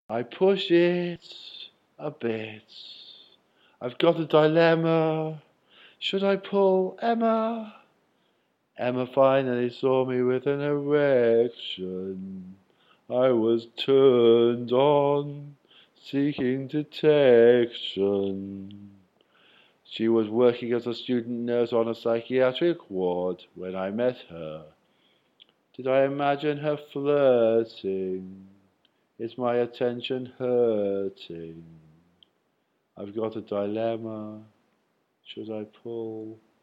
I push it a bit. I've got a dilemma. Should I pull Emma? Emma finally saw me with an erection. I was turned on, seeking detection. She was working as a student nurse on a psychiatric ward when I met her. Did I imagine her flirting? Is my attention hurting? I've got a dilemma. Should I pull